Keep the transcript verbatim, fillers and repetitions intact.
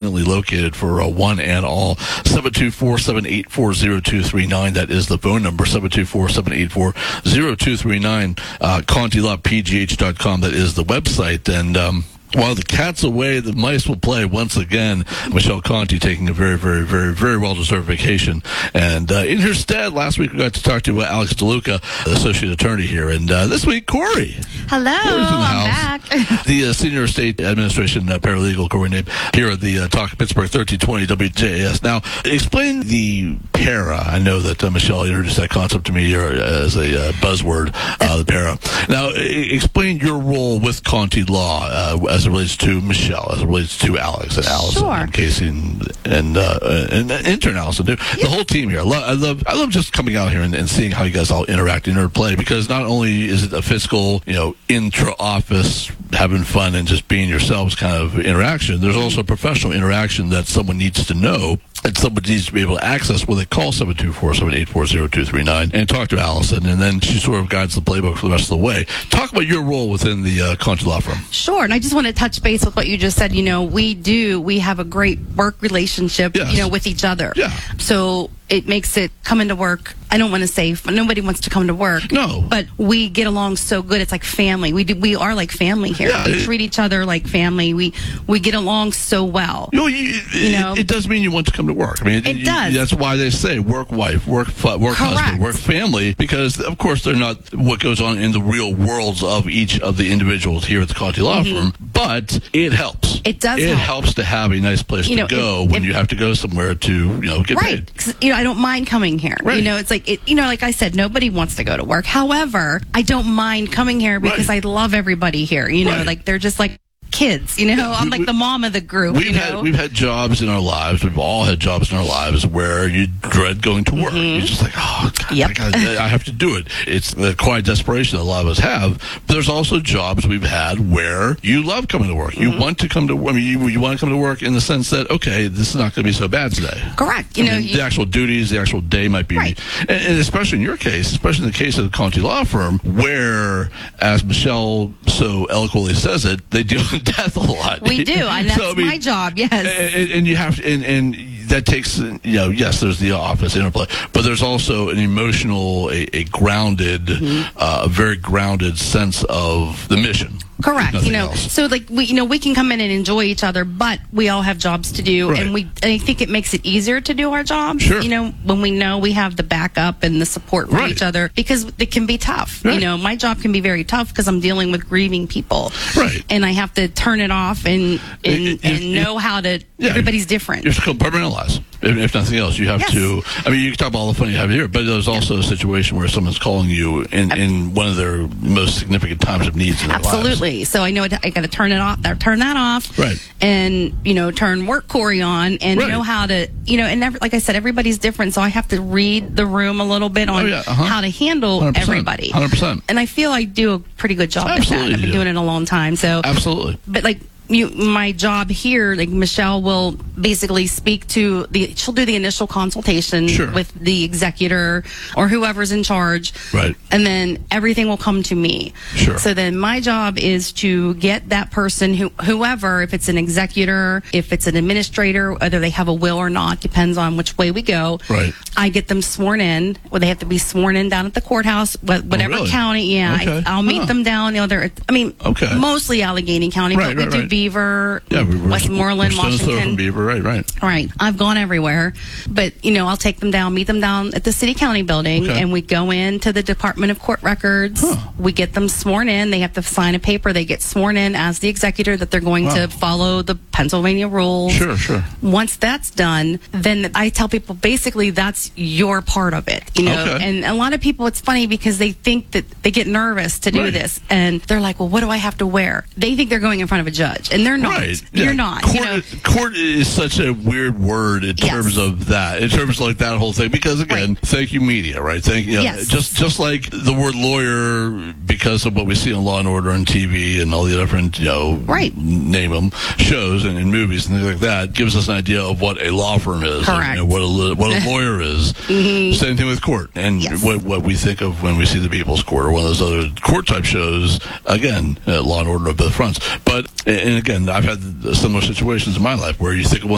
conveniently located for uh, one and all. seven two four, seven eight four, zero two three nine. That is the phone number, seven two four, seven eight four, zero two three nine. Uh, Conti Law P G H dot com. That is the website. And um, while the cat's away, the mice will play once again. Michelle Conti taking a very, very, very, very well-deserved vacation. And uh, in her stead, last week we got to talk to uh, Alex DeLuca, the associate attorney here. And uh, this week, Corey. Hello, I'm back. The uh, Senior State Administration uh, Paralegal coordinator here at the uh, Talk of Pittsburgh, thirteen twenty W J A S. Now, explain the para. I know that uh, Michelle introduced that concept to me here as a uh, buzzword, uh, the para. Now, I- explain your role with Conti Law uh, as it relates to Michelle, as it relates to Alex and Allison Sure. and Casey and and, uh, and, and intern Allison, too. The whole team here. I love, I love, I love just coming out here and, and seeing how you guys all interact and interplay, because not only is it a fiscal, you know, intra-office having fun and just being yourselves kind of interaction, there's also professional interaction that someone needs to know and someone needs to be able to access when they call seven two four, seven eight four, zero two three nine and talk to Allison, and then she sort of guides the playbook for the rest of the way. Talk about your role within the uh, Conti Law Firm. Sure, and I just want to touch base with what you just said. You know, we do, we have a great work relationship, Yes. you know, with each other. Yeah. So it makes it coming to work. I don't want to say nobody wants to come to work. No. But we get along so good. It's like family. We do, we are like family here. Yeah, we it- treat each other like family. We we get along so well. You know, you, You know? it, it does mean you want to come to work. I mean, It you- does. That's why they say work wife, work fu- work husband, Correct. work family, because of course they're not what goes on in the real worlds of each of the individuals here at the Conti Law Firm. But it helps. Mm-hmm. It does It help. helps to have a nice place You to know, go if- when if- you have to go somewhere to you know get Right. paid. 'Cause, you know, I don't mind coming here. Right. You know, it's like, it, you know, like I said, nobody wants to go to work. However, I don't mind coming here because Right. I love everybody here. You know, Right. like they're just like kids, you know, Yeah, I'm we- like we- the mom of the group, We've you know. had we've had jobs in our lives. We've all had jobs in our lives where you dread going to work. You're just like, oh, God, Yep. I, gotta, I have to do it. It's the quiet desperation that a lot of us have. But there's also jobs we've had where you love coming to work. You want to come to. I mean, you, you want to come to work in the sense that okay, this is not going to be so bad today. Correct. You I know, mean, you- the actual duties, the actual day might be, Right. and, and especially in your case, especially in the case of the Conti Law Firm, where, as Michelle so eloquently says it, they deal with death a lot. we do, and that's So, I mean, my job, yes. and, and you have to, and, and that takes, you know, yes, there's the office interplay, but there's also an emotional, a, a grounded, Mm-hmm. uh, very grounded sense of the mission. Correct. Nothing You know, else. so like we, you know, we can come in and enjoy each other, but we all have jobs to do, Right. and we. And I think it makes it easier to do our jobs. Sure. You know, when we know we have the backup and the support for Right. each other, because it can be tough. Right. You know, my job can be very tough because I'm dealing with grieving people, Right. and I have to turn it off and and, It- it- and it- know how to. Yeah. Everybody's different. You have to compartmentalize. If, if nothing else, you have Yes. to. I mean, you can talk about all the fun you have here, but there's also a situation where someone's calling you in, in one of their most significant times of needs in their lives. Absolutely. So I know it, I got to turn it off. Or turn that off. Right. And you know, turn work Corey on, and Right. know how to. You know, and every, like I said, everybody's different. So I have to read the room a little bit on Oh, yeah. Uh-huh. how to handle one hundred percent. everybody. one hundred percent. And I feel I do a pretty good job Absolutely at that. I've you been do. doing it a long time. So, Absolutely. but like. You, my job here, like Michelle will basically speak to the, she'll do the initial consultation Sure. with the executor or whoever's in charge. Right. And then everything will come to me. Sure. So then my job is to get that person, who, whoever, if it's an executor, if it's an administrator, whether they have a will or not, depends on which way we go. Right. I get them sworn in. Well, they have to be sworn in down at the courthouse, wh- whatever really? county. Yeah. Okay. I, I'll meet Huh. them down. You know, they're, I mean, Okay. mostly Allegheny County, Right, but we right, do right. Beaver, Yeah, we were Westmoreland, we're stone's throw Washington. from Beaver, right, right. Right. I've gone everywhere, but you know, I'll take them down, meet them down at the city county building, Okay. and we go into the Department of Court Records. Huh. We get them sworn in. They have to sign a paper. They get sworn in as the executor that they're going Wow. to follow the Pennsylvania rules. Sure, sure. Once that's done, then I tell people basically that's your part of it, you know. Okay. And a lot of people, it's funny because they think that they get nervous to do Right. this, and they're like, "Well, what do I have to wear?" They think they're going in front of a judge, and they're not. Right. You're Yeah. not. Court, you know? court is such a weird word in Yes. terms of that, in terms of like that whole thing. Because again, Right. thank you, media, right? Thank you. Know, Yes. Just just like the word lawyer, because of what we see on Law and Order on T V and all the different, you know, Right. name them shows and in movies and things like that, gives us an idea of what a law firm is, Correct. and, you know, what a li- what a lawyer is. Same thing with court, and Yes. what what we think of when we see the People's Court or one of those other court type shows. Again, uh, Law and Order on both fronts. But and again, I've had similar situations in my life where you think of one